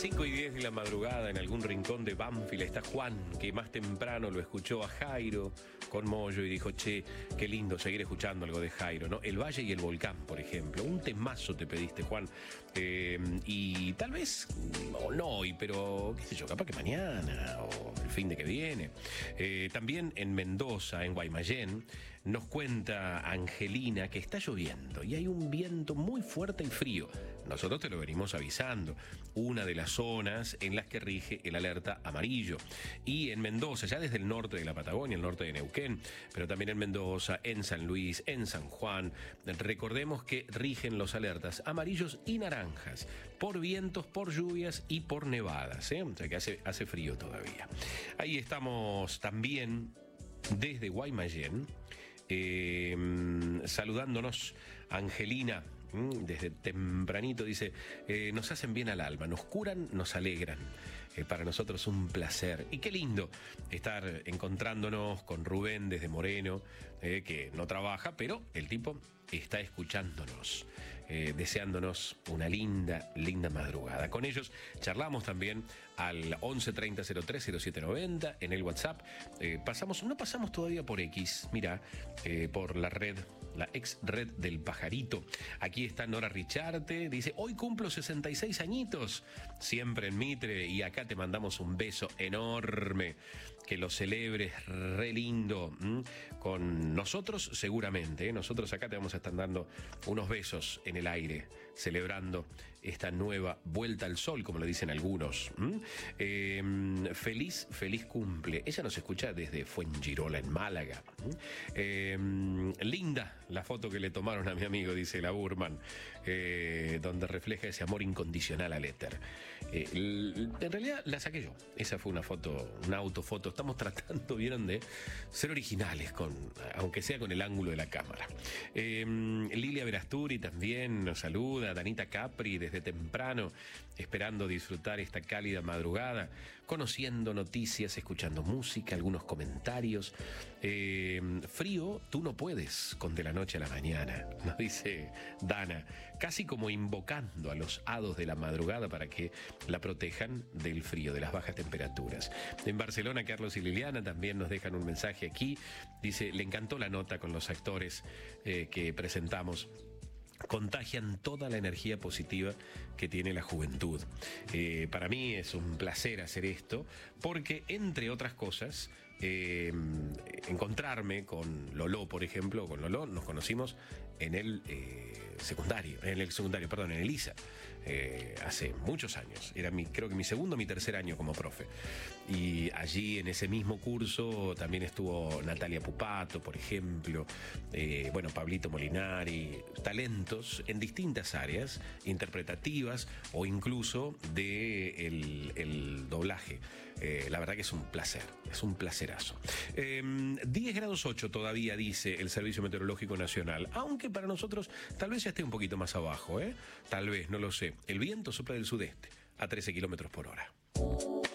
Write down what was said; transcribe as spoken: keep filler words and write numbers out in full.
cinco y diez de la madrugada, en algún rincón de Banfield está Juan, que más temprano lo escuchó a Jairo con Moyo y dijo, che, qué lindo seguir escuchando algo de Jairo, ¿no? El Valle y el Volcán, por ejemplo. Un temazo te pediste, Juan. Eh, y tal vez, o no hoy, pero qué sé yo, capaz que mañana o el fin de que viene. Eh, también en Mendoza, en Guaymallén, nos cuenta Angelina que está lloviendo y hay un viento muy fuerte y frío. Nosotros te lo venimos avisando. Una de las zonas en las que rige el alerta amarillo. Y en Mendoza, ya desde el norte de la Patagonia, el norte de Neuquén, pero también en Mendoza, en San Luis, en San Juan, recordemos que rigen los alertas amarillos y naranjas, por vientos, por lluvias y por nevadas, ¿eh? O sea que hace, hace frío todavía. Ahí estamos también desde Guaymallén, eh, saludándonos Angelina. Desde tempranito dice, eh, nos hacen bien al alma, nos curan, nos alegran. Eh, para nosotros un placer. Y qué lindo estar encontrándonos con Rubén desde Moreno, eh, que no trabaja, pero el tipo está escuchándonos, eh, deseándonos una linda, linda madrugada. Con ellos charlamos también al once treinta cero tres cero siete noventa en el WhatsApp. Eh, pasamos, no pasamos todavía por X, mira, eh, por la red, la ex red del Pajarito. Aquí está Nora Richarte, dice, hoy cumplo sesenta y seis añitos, siempre en Mitre, y acá te mandamos un beso enorme, que lo celebres re lindo, ¿m? Con nosotros seguramente, ¿eh? Nosotros acá te vamos a estar dando unos besos en el aire, celebrando esta nueva vuelta al sol, como le dicen algunos. Eh, feliz, feliz cumple. Ella nos escucha desde Fuengirola, en Málaga. Eh, linda la foto que le tomaron a mi amigo, dice la Burman, eh, donde refleja ese amor incondicional al éter. Eh, en realidad la saqué yo. Esa fue una foto, una autofoto. Estamos tratando, vieron, de ser originales, con, aunque sea con el ángulo de la cámara. Eh, Lilia Verasturi también nos saluda, Danita Capri desde temprano, esperando disfrutar esta cálida madrugada, conociendo noticias, escuchando música, algunos comentarios. Eh, frío, tú no puedes con de la noche a la mañana, nos dice Dana, casi como invocando a los hados de la madrugada para que la protejan del frío, de las bajas temperaturas. En Barcelona, Carlos y Liliana también nos dejan un mensaje aquí, dice, le encantó la nota con los actores eh, que presentamos. Contagian toda la energía positiva que tiene la juventud. Eh, para mí es un placer hacer esto porque, entre otras cosas, eh, encontrarme con Lolo, por ejemplo, con Lolo nos conocimos en el eh, secundario, en el secundario, perdón, en el I S A, eh, hace muchos años. Era mi, creo que mi segundo o mi tercer año como profe. Y allí en ese mismo curso también estuvo Natalia Pupato, por ejemplo, eh, bueno, Pablito Molinari, talentos en distintas áreas, interpretativas o incluso de el, el doblaje. Eh, la verdad que es un placer, es un placerazo. Eh, diez grados ocho todavía dice el Servicio Meteorológico Nacional, aunque para nosotros tal vez ya esté un poquito más abajo, ¿eh? Tal vez, no lo sé. El viento sopla del sudeste a trece kilómetros por hora.